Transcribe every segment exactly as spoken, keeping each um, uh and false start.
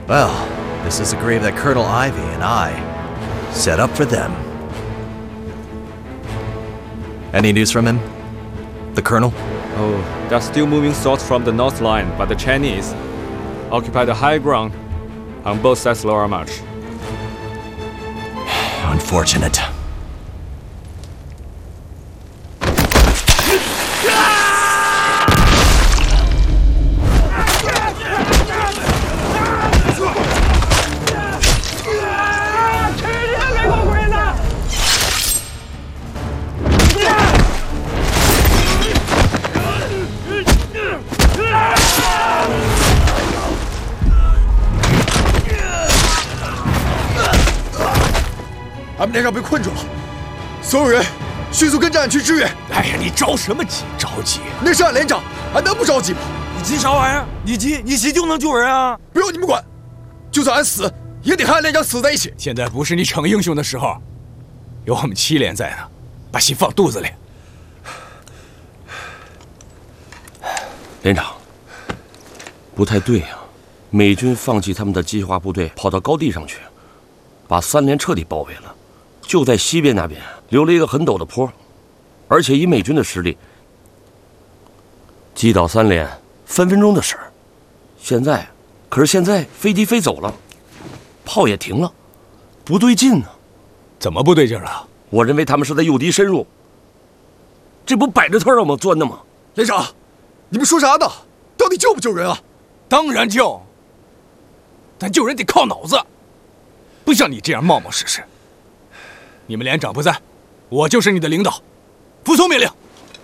Well, this is a grave that Colonel Ivy and I set up for them. Any news from him? The Colonel? Oh, they're still moving south from the north line, but the Chinese occupy the high ground on both sides lower march. Unfortunate. 俺们连长被困住了，所有人迅速跟着俺去支援。 哎呀，你着什么急？着急？ 那是俺连长，俺能不着急吗？ 你急啥玩意儿？你急，你急就能救人啊！ 不用你们管，就算俺死，也得和俺连长死在一起。 现在不是你逞英雄的时候，有我们七连在呢，把心放肚子里。 连长，不太对呀、啊，美军放弃他们的机械化部队，跑到高地上去，把三连彻底包围了。就在西边那边留了一个很陡的坡，而且以美军的实力，击倒三连分分钟的事儿。现在，可是现在飞机飞走了，炮也停了，不对劲呢、啊。 怎么不对劲了？ 我认为他们是在诱敌深入，这不摆着特让我们钻的吗？ 连长，你们说啥呢？到底救不救人啊？ 当然救，但救人得靠脑子，不像你这样冒冒失失。你们连长不在，我就是你的领导，服从命令。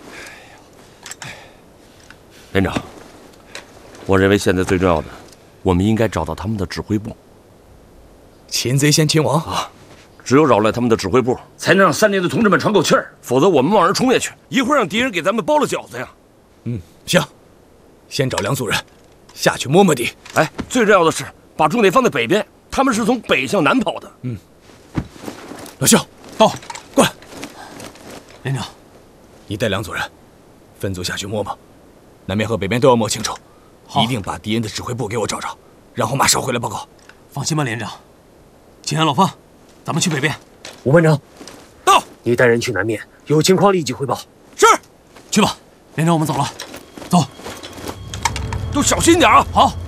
连长，我认为现在最重要的，我们应该找到他们的指挥部。 擒贼先擒王啊！只有扰乱他们的指挥部，才能让三连的同志们喘口气儿，否则我们往上冲下去，一会儿让敌人给咱们包了饺子呀！ 嗯，行，先找两组人下去摸摸底。 哎，最重要的是把重点放在北边，他们是从北向南跑的。 嗯。老肖，到，过来。 连长， 你带两组人，分组下去摸摸，南边和北边都要摸清楚，一定把敌人的指挥部给我找找，然后马上回来报告。 放心吧，连长。秦安、老方，咱们去北边。 吴班长， 到。 你带人去南面，有情况立即汇报。 是。 去吧，连长，我们走了。走。 都小心点啊！ 好。